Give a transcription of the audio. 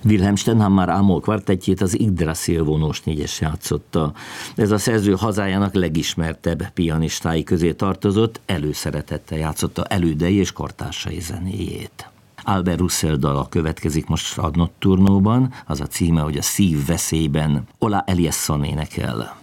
Wilhelm Stenhammar A-moll kvartettjét az Yggdrasil vonós négyes játszotta. Ez a szerző hazájának legismertebb pianistái közé tartozott, előszeretettel játszotta elődei és kortársai zenéjét. Albert Roussel dala következik most a Nocturnóban, az a címe, hogy a szív veszélyben. Ola Eliasson énekel.